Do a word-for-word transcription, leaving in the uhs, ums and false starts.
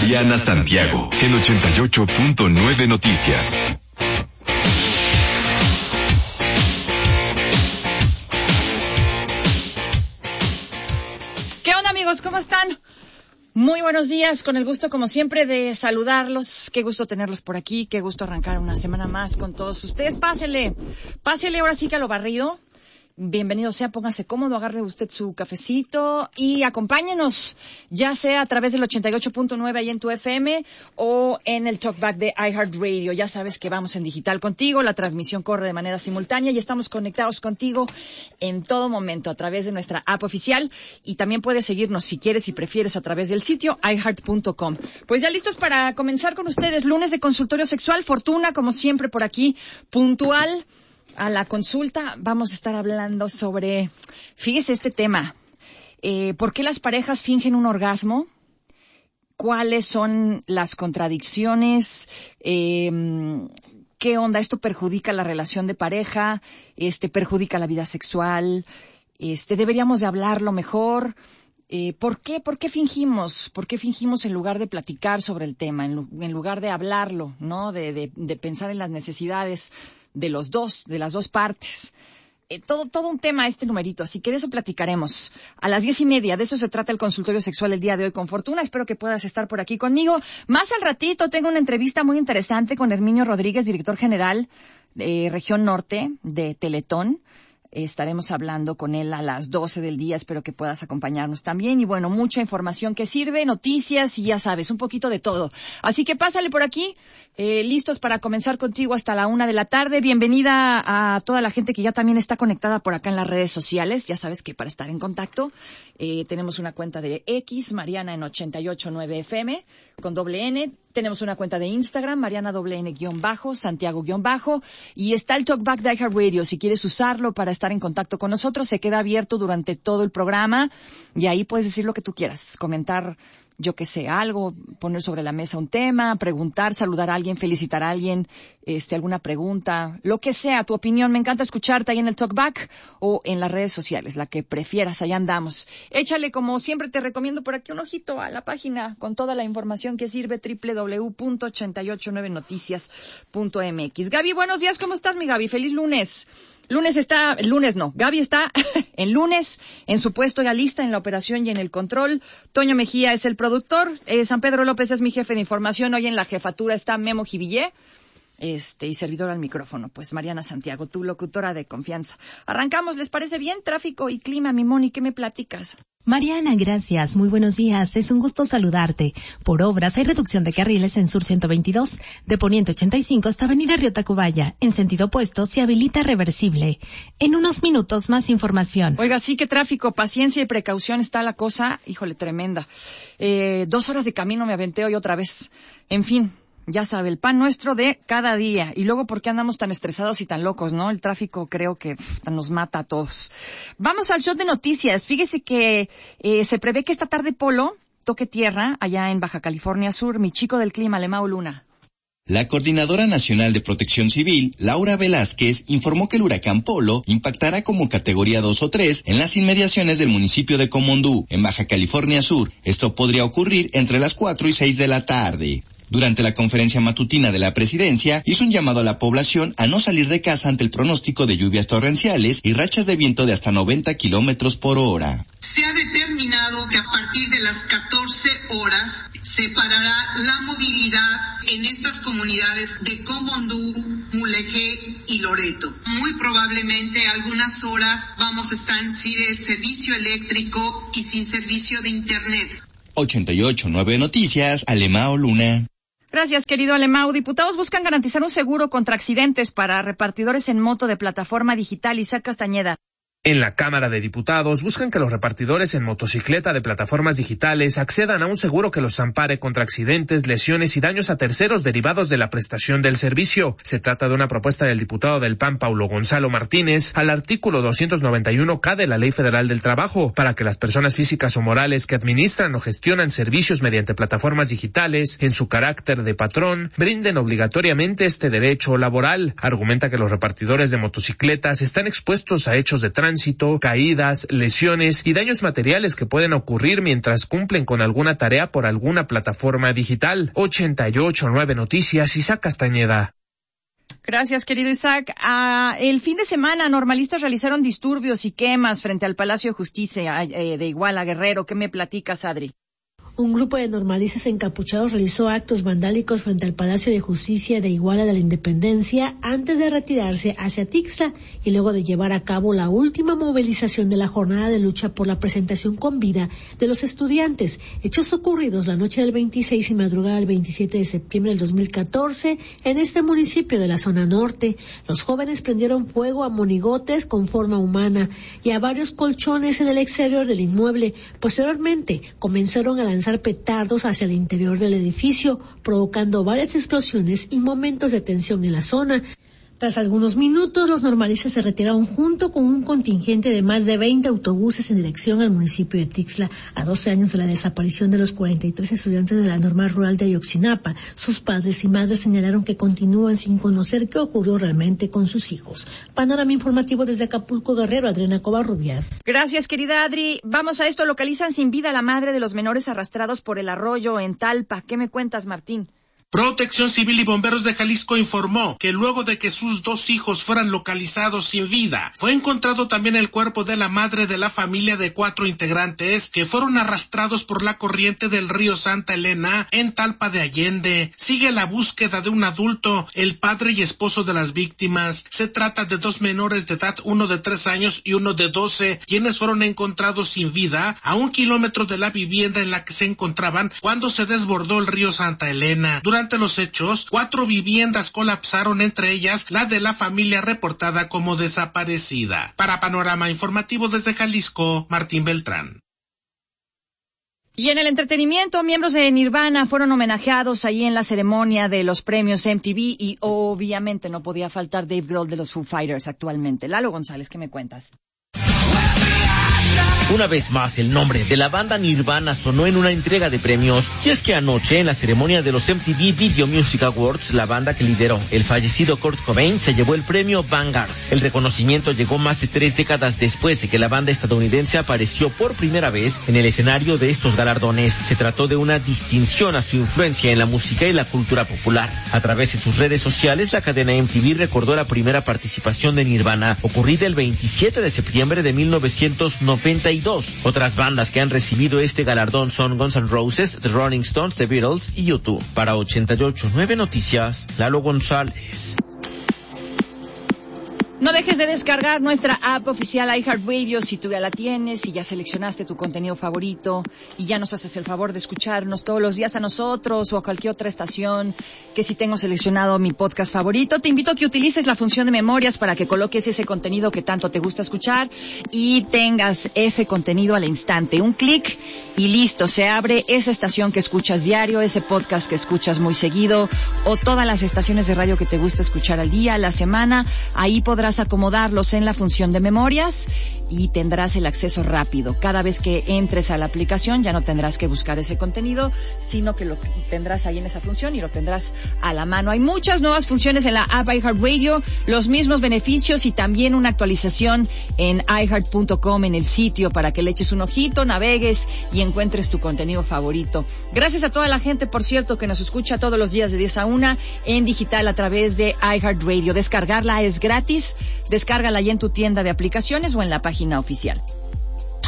Mariana Santiago, en ochenta y ocho punto nueve Noticias. ¿Qué onda, amigos? ¿Cómo están? Muy buenos días, con el gusto como siempre de saludarlos. Qué gusto tenerlos por aquí, qué gusto arrancar una semana más con todos ustedes. Pásele, pásele ahora sí que a lo barrido. Bienvenido sea, póngase cómodo, agarre usted su cafecito y acompáñenos, ya sea a través del ochenta y ocho punto nueve ahí en tu F M o en el Talkback de iHeartRadio. Ya sabes que vamos en digital contigo, la transmisión corre de manera simultánea y estamos conectados contigo en todo momento a través de nuestra app oficial, y también puedes seguirnos si quieres y prefieres a través del sitio i heart punto com. Pues ya listos para comenzar con ustedes, lunes de consultorio sexual. Fortuna, como siempre, por aquí, puntual a la consulta. Vamos a estar hablando sobre, fíjese este tema, eh, ¿por qué las parejas fingen un orgasmo? ¿Cuáles son las contradicciones? Eh, ¿Qué onda? ¿Esto perjudica la relación de pareja? Este, ¿perjudica la vida sexual? Este, ¿deberíamos de hablarlo mejor? Eh, ¿Por qué? ¿Por qué fingimos? ¿Por qué fingimos en lugar de platicar sobre el tema, en, en lugar de hablarlo, ¿no? De, de, de pensar en las necesidades de los dos, de las dos partes? Eh, todo, todo un tema este numerito, así que de eso platicaremos a las diez y media. De eso se trata el consultorio sexual el día de hoy con Fortuna. Espero que puedas estar por aquí conmigo. Más al ratito tengo una entrevista muy interesante con Herminio Rodríguez, director general de Región Norte de Teletón. Estaremos hablando con él a las doce del día. Espero que puedas acompañarnos también. Y bueno, mucha información que sirve, noticias y ya sabes, un poquito de todo. Así que pásale por aquí, eh, listos para comenzar contigo hasta la una de la tarde. Bienvenida a toda la gente que ya también está conectada por acá en las redes sociales. Ya sabes que para estar en contacto, eh, tenemos una cuenta de X, Mariana en ochenta y ocho punto nueve F M, con doble N. Tenemos una cuenta de Instagram, Mariana doble N guión bajo, Santiago guión bajo, y está el Talkback de iHeartRadio. Si quieres usarlo para estar en contacto con nosotros, se queda abierto durante todo el programa y ahí puedes decir lo que tú quieras, comentar, yo que sé, algo, poner sobre la mesa un tema, preguntar, saludar a alguien, felicitar a alguien, este, alguna pregunta, lo que sea, tu opinión. Me encanta escucharte ahí en el Talkback o en las redes sociales, la que prefieras, allá andamos. Échale, como siempre te recomiendo, por aquí un ojito a la página con toda la información que sirve, doble u doble u doble u punto ochenta y ocho nueve noticias punto m x. Gaby, buenos días, ¿cómo estás, mi Gaby? Feliz lunes. Lunes está, lunes no, Gaby está en lunes, en su puesto ya lista en la operación y en el control. Toño Mejía es el productor, eh, San Pedro López es mi jefe de información. Hoy en la jefatura está Memo Jivillé, este, y servidor al micrófono, pues Mariana Santiago, tu locutora de confianza. Arrancamos, ¿les parece bien? Tráfico y clima, mi Moni, ¿qué me platicas? Mariana, gracias. Muy buenos días. Es un gusto saludarte. Por obras hay reducción de carriles en Sur ciento veintidós, de Poniente ochenta y cinco hasta Avenida Río Tacubaya. En sentido opuesto se habilita reversible. En unos minutos más información. Oiga, sí, que tráfico, paciencia y precaución, está la cosa, híjole, tremenda. Eh, dos horas de camino me aventé hoy otra vez. En fin. Ya sabe, el pan nuestro de cada día. Y luego, ¿por qué andamos tan estresados y tan locos, no? El tráfico creo que pff, nos mata a todos. Vamos al shot de noticias. Fíjese que eh, se prevé que esta tarde Polo toque tierra allá en Baja California Sur. Mi chico del clima, Lemao Luna. La Coordinadora Nacional de Protección Civil, Laura Velázquez, informó que el huracán Polo impactará como categoría dos o tres en las inmediaciones del municipio de Comondú, en Baja California Sur. Esto podría ocurrir entre las cuatro y seis de la tarde. Durante la conferencia matutina de la presidencia, hizo un llamado a la población a no salir de casa ante el pronóstico de lluvias torrenciales y rachas de viento de hasta noventa kilómetros por hora. Se ha determinado que a partir de las catorce horas se parará la movilidad en estas comunidades de Comondú, Mulegé y Loreto. Muy probablemente algunas horas vamos a estar sin el servicio eléctrico y sin servicio de internet. ochenta y ocho punto nueve Noticias, Alemao Luna. Gracias, querido Alemao. Diputados buscan garantizar un seguro contra accidentes para repartidores en moto de plataforma digital. Isaac Castañeda. En la Cámara de Diputados buscan que los repartidores en motocicleta de plataformas digitales accedan a un seguro que los ampare contra accidentes, lesiones y daños a terceros derivados de la prestación del servicio. Se trata de una propuesta del diputado del P A N, Paulo Gonzalo Martínez, al artículo doscientos noventa y uno K de la Ley Federal del Trabajo, para que las personas físicas o morales que administran o gestionan servicios mediante plataformas digitales, en su carácter de patrón, brinden obligatoriamente este derecho laboral. Argumenta que los repartidores de motocicletas están expuestos a hechos de tránsito tránsito, caídas, lesiones y daños materiales que pueden ocurrir mientras cumplen con alguna tarea por alguna plataforma digital. ochenta y ocho punto nueve Noticias, Isaac Castañeda. Gracias, querido Isaac. Ah, el fin de semana, normalistas realizaron disturbios y quemas frente al Palacio de Justicia eh, de Iguala, Guerrero. ¿Qué me platicas, Adri? Un grupo de normalistas encapuchados realizó actos vandálicos frente al Palacio de Justicia de Iguala de la Independencia antes de retirarse hacia Tixla y luego de llevar a cabo la última movilización de la jornada de lucha por la presentación con vida de los estudiantes, hechos ocurridos la noche del veintiséis y madrugada del veintisiete de septiembre del dos mil catorce en este municipio de la zona norte. Los jóvenes prendieron fuego a monigotes con forma humana y a varios colchones en el exterior del inmueble. Posteriormente comenzaron a lanzar petardos hacia el interior del edificio, provocando varias explosiones y momentos de tensión en la zona. Tras algunos minutos, los normalistas se retiraron junto con un contingente de más de veinte autobuses en dirección al municipio de Tixla. A doce años de la desaparición de los cuarenta y tres estudiantes de la normal rural de Ayotzinapa, sus padres y madres señalaron que continúan sin conocer qué ocurrió realmente con sus hijos. Panorama informativo desde Acapulco, Guerrero, Adriana Covarrubias. Gracias, querida Adri. Vamos a esto. Localizan sin vida a la madre de los menores arrastrados por el arroyo en Talpa. ¿Qué me cuentas, Martín? Protección Civil y Bomberos de Jalisco informó que luego de que sus dos hijos fueran localizados sin vida, fue encontrado también el cuerpo de la madre de la familia de cuatro integrantes que fueron arrastrados por la corriente del río Santa Elena en Talpa de Allende. Sigue la búsqueda de un adulto, el padre y esposo de las víctimas. Se trata de dos menores de edad, uno de tres años y uno de doce, quienes fueron encontrados sin vida a un kilómetro de la vivienda en la que se encontraban cuando se desbordó el río Santa Elena. Durante Durante los hechos, cuatro viviendas colapsaron, entre ellas la de la familia reportada como desaparecida. Para Panorama Informativo desde Jalisco, Martín Beltrán. Y en el entretenimiento, miembros de Nirvana fueron homenajeados ahí en la ceremonia de los premios M T V y obviamente no podía faltar Dave Grohl de los Foo Fighters actualmente. Lalo González, ¿qué me cuentas? Una vez más, el nombre de la banda Nirvana sonó en una entrega de premios, y es que anoche, en la ceremonia de los M T V Video Music Awards, la banda que lideró el fallecido Kurt Cobain se llevó el premio Vanguard. El reconocimiento llegó más de tres décadas después de que la banda estadounidense apareció por primera vez en el escenario de estos galardones. Se trató de una distinción a su influencia en la música y la cultura popular. A través de sus redes sociales, la cadena M T V recordó la primera participación de Nirvana, ocurrida el veintisiete de septiembre de mil novecientos noventa y dos. Otras bandas que han recibido este galardón son Guns N' Roses, The Rolling Stones, The Beatles y U dos. Para ochenta y ocho punto nueve Noticias, Lalo González. No dejes de descargar nuestra app oficial iHeartRadio si tú ya la tienes y ya seleccionaste tu contenido favorito y ya nos haces el favor de escucharnos todos los días a nosotros o a cualquier otra estación que si tengo seleccionado mi podcast favorito. Te invito a que utilices la función de memorias para que coloques ese contenido que tanto te gusta escuchar y tengas ese contenido al instante. Un clic y listo, se abre esa estación que escuchas diario, ese podcast que escuchas muy seguido o todas las estaciones de radio que te gusta escuchar al día, a la semana. Ahí podrás acomodarlos en la función de memorias y tendrás el acceso rápido. Cada vez que entres a la aplicación ya no tendrás que buscar ese contenido, sino que lo tendrás ahí en esa función y lo tendrás a la mano. Hay muchas nuevas funciones en la app iHeartRadio, los mismos beneficios y también una actualización en iHeart punto com en el sitio para que le eches un ojito, navegues y encuentres tu contenido favorito. Gracias a toda la gente, por cierto, que nos escucha todos los días de diez a una en digital a través de iHeartRadio. Descargarla es gratis. Descárgala ya en tu tienda de aplicaciones o en la página oficial.